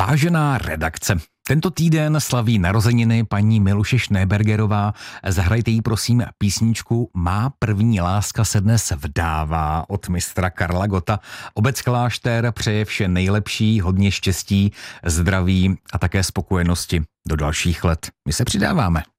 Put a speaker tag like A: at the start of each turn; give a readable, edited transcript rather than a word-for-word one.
A: Vážená redakce, tento týden slaví narozeniny paní Miluše Schneebergerová. Zahrajte jí prosím písničku Má první láska se dnes vdává od mistra Karla Gotta. Obec Klášter přeje vše nejlepší, hodně štěstí, zdraví a také spokojenosti do dalších let. My se přidáváme.